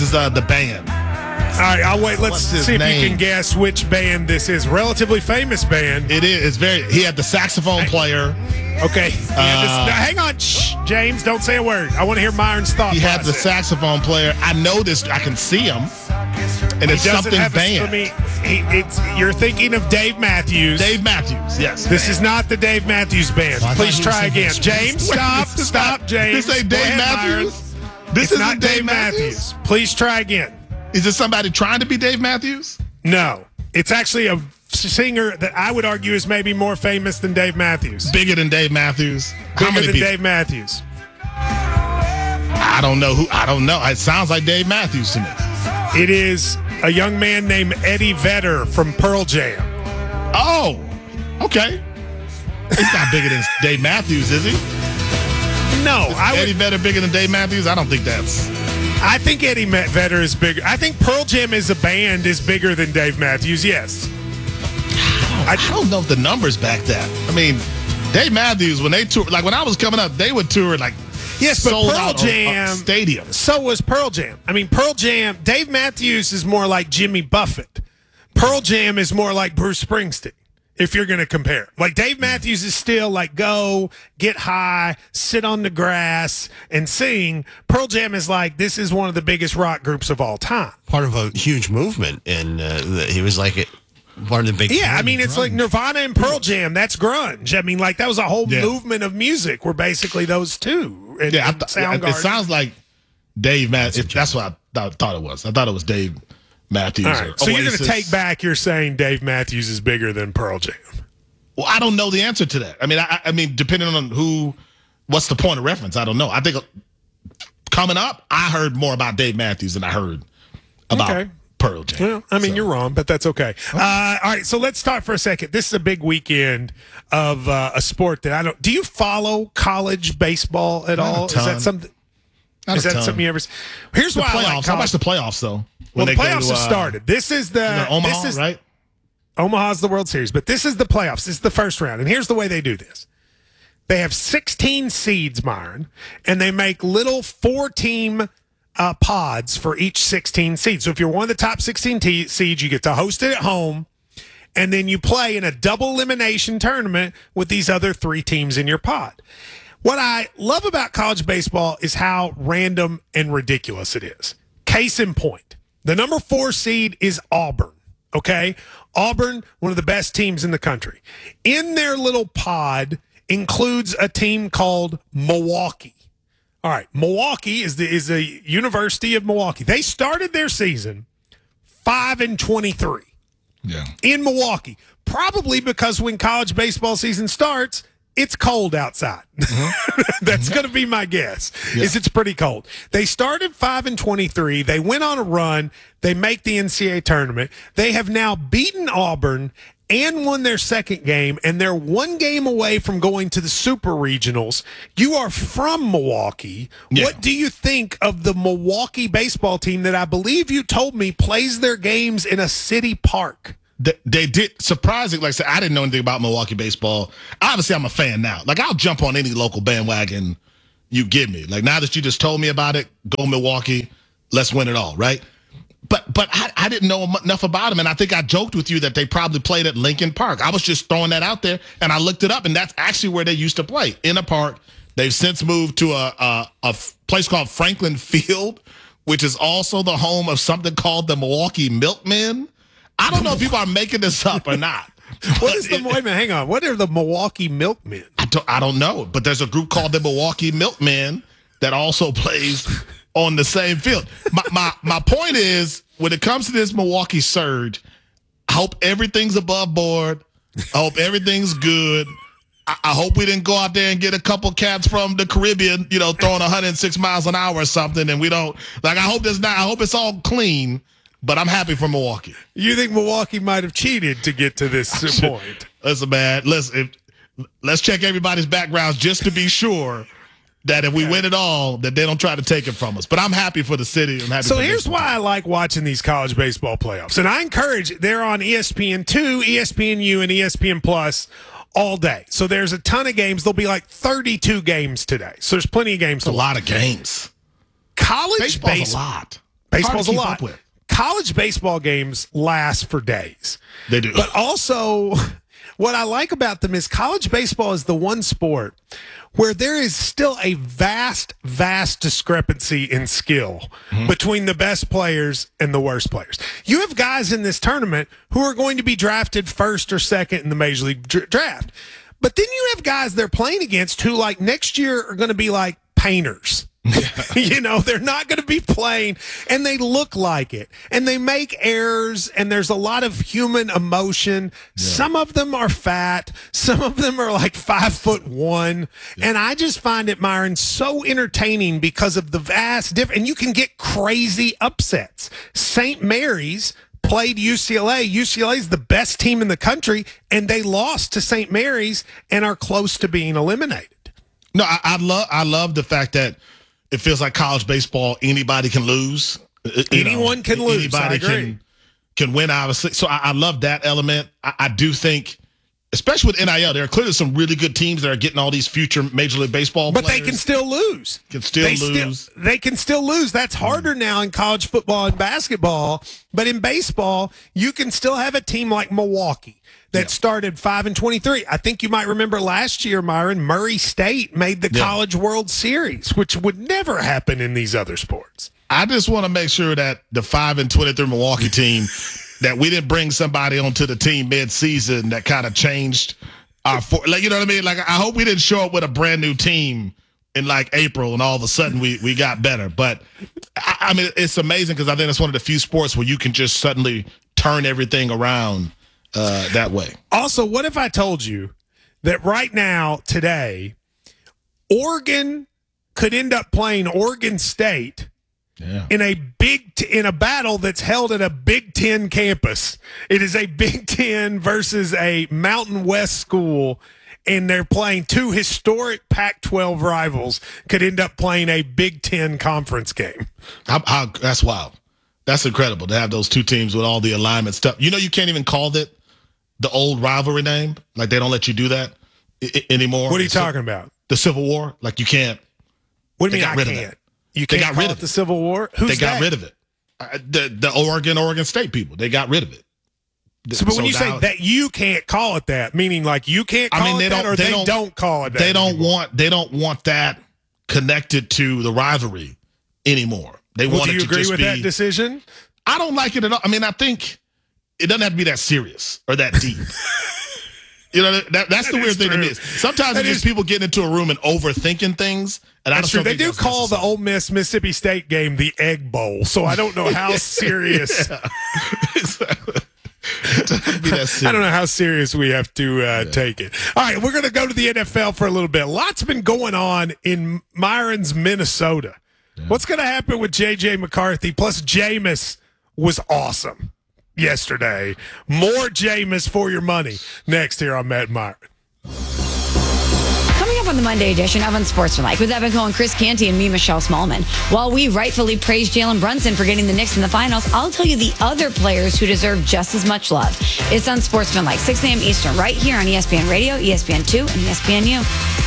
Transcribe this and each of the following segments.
This is the band. All right, I'll wait. Let's see if you can guess which band this is. Relatively famous band. It is. It's very. He had the saxophone player. Okay. Now, hang on. Shh, James, don't say a word. I want to hear Myron's thought. He had the saxophone player. I know this. I can see him. And it's something band. You're thinking of Dave Matthews. Dave Matthews, yes. This is not the Dave Matthews Band. Please try again. James, stop, James. This ain't Dave Matthews? This is not Dave Matthews. Please try again. Is it somebody trying to be Dave Matthews? No. It's actually a singer that I would argue is maybe more famous than Dave Matthews. Bigger than Dave Matthews? Bigger than Dave Matthews. I don't know who. I don't know. It sounds like Dave Matthews to me. It is a young man named Eddie Vedder from Pearl Jam. Oh, okay. He's not bigger than Dave Matthews, is he? No. Eddie Vedder bigger than Dave Matthews? I don't think that's... I think Eddie Vedder is bigger. I think Pearl Jam as a band is bigger than Dave Matthews, yes. I don't know if the numbers back that. I mean, Dave Matthews, when they toured, like when I was coming up, they would tour like yes, but Pearl Jam stadiums. So was Pearl Jam. I mean, Pearl Jam, Dave Matthews is more like Jimmy Buffett. Pearl Jam is more like Bruce Springsteen. If you're going to compare. Like Dave Matthews is still like go, get high, sit on the grass, and sing. Pearl Jam is like, this is one of the biggest rock groups of all time. Part of a huge movement. And he was like part of the big... Yeah, I mean, it's like Nirvana and Pearl Jam. That's grunge. I mean, like that was a whole movement of music were basically those two. And, it sounds like Dave Matthews. That's what I thought it was. I thought it was Dave Matthews. All right. So you're going to take back you're saying Dave Matthews is bigger than Pearl Jam. Well, I don't know the answer to that. I mean, I mean, depending on what's the point of reference? I don't know. I think coming up, I heard more about Dave Matthews than I heard about Pearl Jam. Well, I mean, you're wrong, but that's okay. All right, so let's talk for a second. This is a big weekend of a sport that I don't. Do you follow college baseball at all? Is that something? Is that something you ever? Here's why I like I watch the playoffs though. Well, the playoffs have started. This is Omaha, right? Omaha's the World Series, but this is the playoffs. This is the first round, and here's the way they do this. They have 16 seeds, Myron, and they make little 4-team pods for each 16 seeds. So if you're one of the top 16 seeds, you get to host it at home, and then you play in a double elimination tournament with these other 3 teams in your pod. What I love about college baseball is how random and ridiculous it is. Case in point, the number 4 seed is Auburn, okay? Auburn, one of the best teams in the country. In their little pod includes a team called Milwaukee. All right, Milwaukee is the University of Milwaukee. They started their season 5-23 in Milwaukee, probably because when college baseball season starts, it's cold outside. That's going to be my guess. Is it's pretty cold. They started 5-23. They went on a run. They make the NCAA tournament. They have now beaten Auburn and won their second game, and they're 1 game away from going to the Super Regionals. You are from Milwaukee. Yeah. What do you think of the Milwaukee baseball team that I believe you told me plays their games in a city park? They did, surprising. Like I said, I didn't know anything about Milwaukee baseball. Obviously, I'm a fan now. Like, I'll jump on any local bandwagon you give me. Like, now that you just told me about it, go Milwaukee, let's win it all, right? But I didn't know enough about them, and I think I joked with you that they probably played at Lincoln Park. I was just throwing that out there, and I looked it up, and that's actually where they used to play, in a park. They've since moved to a place called Franklin Field, which is also the home of something called the Milwaukee Milkmen. I don't know if people are making this up or not. Wait a minute, hang on. What are the Milwaukee Milkmen? I don't know, but there's a group called the Milwaukee Milkmen that also plays on the same field. My point is, when it comes to this Milwaukee surge, I hope everything's above board. I hope everything's good. I hope we didn't go out there and get a couple cats from the Caribbean, throwing 106 miles an hour or something, and we don't. Like, I hope it's all clean. But I'm happy for Milwaukee. You think Milwaukee might have cheated to get to this point? Listen, man. Let's check everybody's backgrounds just to be sure that if we win it all, that they don't try to take it from us. But I'm happy for the city. I'm happy. So here's why I like watching these college baseball playoffs. And I encourage, they're on ESPN2, ESPNU, and ESPN Plus all day. So there's a ton of games. There'll be like 32 games today. So there's plenty of games. A lot of games. College baseball's a lot. Baseball's a keep lot. up with. College baseball games last for days. They do. But also, what I like about them is college baseball is the one sport where there is still a vast, vast discrepancy in skill between the best players and the worst players. You have guys in this tournament who are going to be drafted first or second in the Major League draft. But then you have guys they're playing against who, like, next year are going to be like painters. They're not going to be playing, and they look like it, and they make errors, and there's a lot of human emotion. Yeah. Some of them are fat, some of them are like 5'1", and I just find it, Myron, so entertaining because of the vast difference, and you can get crazy upsets. St. Mary's played UCLA. UCLA is the best team in the country, and they lost to St. Mary's and are close to being eliminated. No, I love the fact that it feels like college baseball, anybody can lose. Anyone can lose. Anybody can win, obviously. So I love that element. I do think, especially with NIL, there are clearly some really good teams that are getting all these future Major League Baseball players. But they can still lose. They can still lose. That's harder now in college football and basketball. But in baseball, you can still have a team like Milwaukee that started 5-23. I think you might remember last year, Myron, Murray State made the College World Series, which would never happen in these other sports. I just want to make sure that the 5-23 Milwaukee team, that we didn't bring somebody onto the team mid-season that kind of changed our, you know what I mean? Like, I hope we didn't show up with a brand new team in like April and all of a sudden we got better. But I mean, it's amazing because I think it's one of the few sports where you can just suddenly turn everything around that way. Also, what if I told you that right now, today, Oregon could end up playing Oregon State in a battle that's held at a Big Ten campus? It is a Big Ten versus a Mountain West school, and they're playing two historic Pac-12 rivals. Could end up playing a Big Ten conference game. That's wild. That's incredible to have those two teams with all the alignment stuff. You can't even call it the old rivalry name. Like, they don't let you do that anymore. What are you talking about? The Civil War? Like, you can't. What do you mean I can't? You can't call it the Civil War? Who's They got rid of it. The Oregon State people. They got rid of it. But when you say that you can't call it that, meaning like you can't call it that, or they don't call it that? They don't want that connected to the rivalry anymore. They want do you it to agree just with be, that decision? I don't like it at all. I mean, I think it doesn't have to be that serious or that deep. That's the weird thing to me. Sometimes it's just people getting into a room and overthinking things. And that's true. They do call the Ole Miss Mississippi State game the Egg Bowl, so I don't know how serious. Exactly. I don't know how serious we have to take it. All right, we're going to go to the NFL for a little bit. Lots been going on in Myron's Minnesota. Yeah. What's going to happen with J.J. McCarthy? Plus, Jameis was awesome yesterday. More Jameis for your money. Next here on Matt Myron. Coming up on the Monday edition of Unsportsmanlike with Evan Cohen, Chris Canty, and me, Michelle Smallman. While we rightfully praise Jalen Brunson for getting the Knicks in the finals, I'll tell you the other players who deserve just as much love. It's Unsportsmanlike, 6 a.m. Eastern, right here on ESPN Radio, ESPN2, and ESPNU.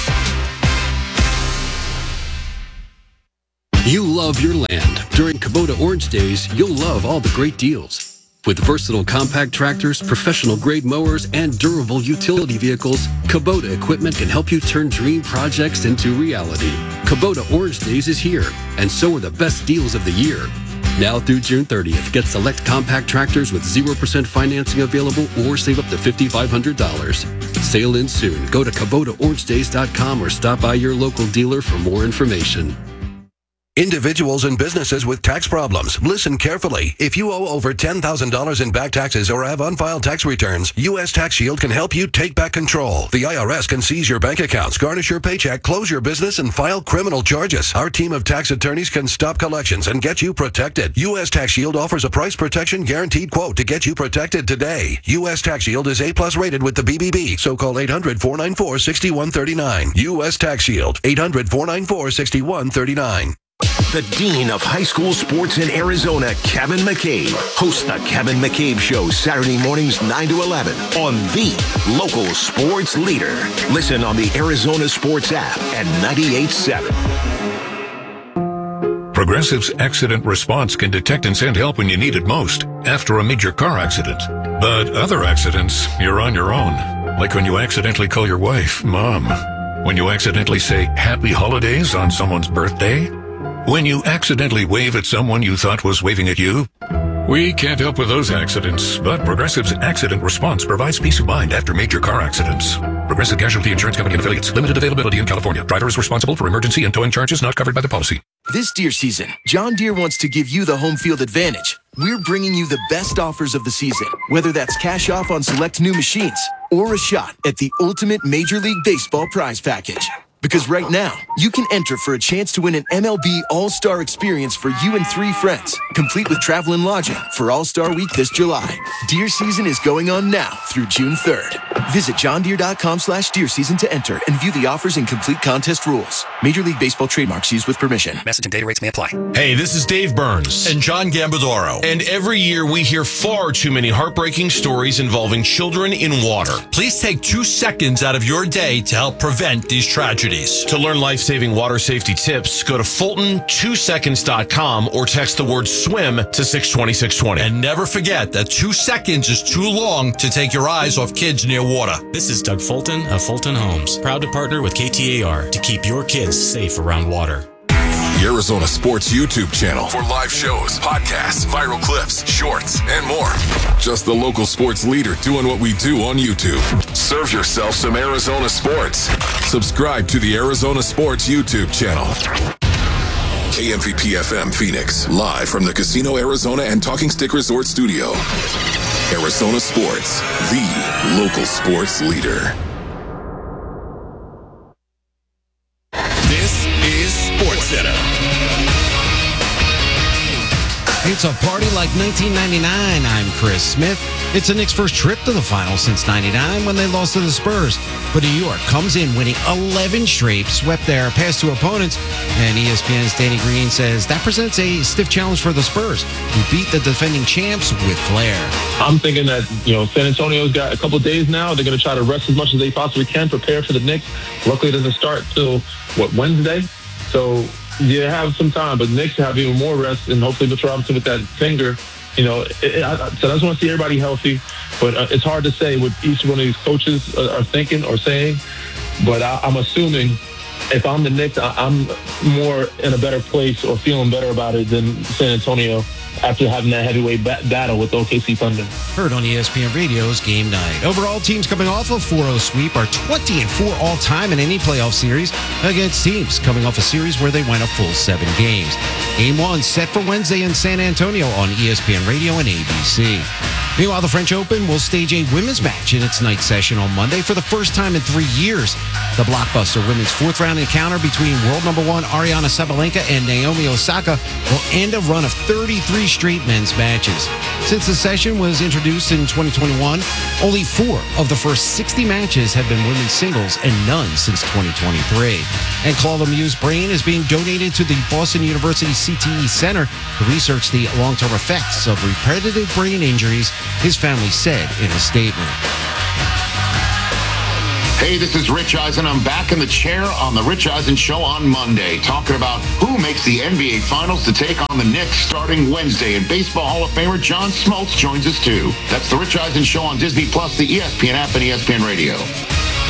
You love your land. During Kubota Orange Days, you'll love all the great deals. With versatile compact tractors, professional-grade mowers, and durable utility vehicles, Kubota equipment can help you turn dream projects into reality. Kubota Orange Days is here, and so are the best deals of the year. Now through June 30th, get select compact tractors with 0% financing available or save up to $5,500. Sale ends soon. Go to KubotaOrangeDays.com or stop by your local dealer for more information. Individuals and businesses with tax problems, listen carefully. If you owe over $10,000 in back taxes or have unfiled tax returns, U.S. Tax Shield can help you take back control. The IRS can seize your bank accounts, garnish your paycheck, close your business, and file criminal charges. Our team of tax attorneys can stop collections and get you protected. U.S. Tax Shield offers a price protection guaranteed quote to get you protected today. U.S. Tax Shield is A+ rated with the BBB, so call 800-494-6139. U.S. Tax Shield, 800-494-6139. The Dean of High School Sports in Arizona, Kevin McCabe, hosts the Kevin McCabe Show Saturday mornings 9 to 11 on the local sports leader. Listen on the Arizona Sports app at 98.7. Progressive's accident response can detect and send help when you need it most after a major car accident. But other accidents, you're on your own. Like when you accidentally call your wife Mom. When you accidentally say Happy Holidays on someone's birthday. When you accidentally wave at someone you thought was waving at you. We can't help with those accidents, but Progressive's accident response provides peace of mind after major car accidents. Progressive Casualty Insurance Company and affiliates. Limited availability in California. Driver is responsible for emergency and towing charges not covered by the policy. This deer season, John Deere wants to give you the home field advantage. We're bringing you the best offers of the season, whether that's cash off on select new machines or a shot at the ultimate Major League Baseball prize package. Because right now, you can enter for a chance to win an MLB All-Star experience for you and 3 friends, complete with travel and lodging for All-Star Week this July. Deer season is going on now through June 3rd. Visit johndeere.com/deer season to enter and view the offers and complete contest rules. Major League Baseball trademarks used with permission. Message and data rates may apply. Hey, this is Dave Burns and John Gambadoro. And every year we hear far too many heartbreaking stories involving children in water. Please take 2 seconds out of your day to help prevent these tragedies. To learn life-saving water safety tips, go to Fulton2seconds.com or text the word SWIM to 620-620. And never forget that 2 seconds is too long to take your eyes off kids near water. This is Doug Fulton of Fulton Homes, proud to partner with KTAR to keep your kids safe around water. The Arizona Sports YouTube channel for live shows, podcasts, viral clips, shorts, and more. Just the local sports leader doing what we do on YouTube. Serve yourself some Arizona sports. Subscribe to the Arizona Sports YouTube channel. KMVP FM Phoenix, live from the Casino Arizona and Talking Stick Resort Studio. Arizona Sports, the local sports leader. This is SportsCenter. It's a party like 1999. I'm Chris Smith. It's the Knicks' first trip to the finals since 99 when they lost to the Spurs. But New York comes in winning 11 straight, swept their past 2 opponents, and ESPN's Danny Green says that presents a stiff challenge for the Spurs, who beat the defending champs with flair. I'm thinking that, San Antonio's got a couple of days now. They're going to try to rest as much as they possibly can, prepare for the Knicks. Luckily, it doesn't start till, Wednesday? So you have some time, but the Knicks have even more rest, and hopefully Mitchell Robinson with that finger. So I just want to see everybody healthy, but it's hard to say what each one of these coaches are thinking or saying. But I'm assuming if I'm the Knicks, I'm more in a better place or feeling better about it than San Antonio after having that heavyweight battle with OKC Thunder. Heard on ESPN Radio's Game Night. Overall, teams coming off a 4-0 sweep are 20-4 all-time in any playoff series against teams coming off a series where they went a full 7 games. Game 1 set for Wednesday in San Antonio on ESPN Radio and ABC. Meanwhile, the French Open will stage a women's match in its night session on Monday for the first time in 3 years. The blockbuster women's 4th-round encounter between world number 1 Ariana Sabalenka and Naomi Osaka will end a run of 33 straight men's matches. Since the session was introduced in 2021, only 4 of the first 60 matches have been women's singles and none since 2023. And Claude Lemieux's brain is being donated to the Boston University CTE Center to research the long-term effects of repetitive brain injuries, his family said in a statement. Hey, this is Rich Eisen. I'm back in the chair on the Rich Eisen Show on Monday, talking about who makes the NBA Finals to take on the Knicks starting Wednesday. And Baseball Hall of Famer John Smoltz joins us too. That's the Rich Eisen Show on Disney Plus, the ESPN app, and ESPN Radio.